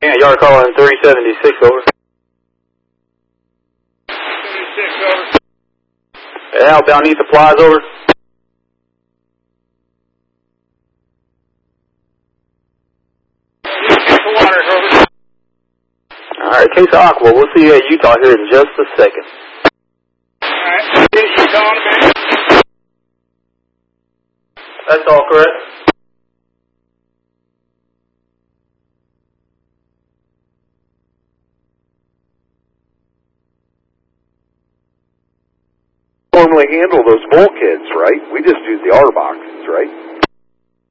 Yeah, yard calling 376 over. 76 over. Yeah, outbound need supplies over. Get the water over. Alright, case of Aqua. We'll see you at Utah here in just a second. Alright, get Utah in a minute. That's all correct. Normally handle those bulkheads, right? We just use the R boxes, right?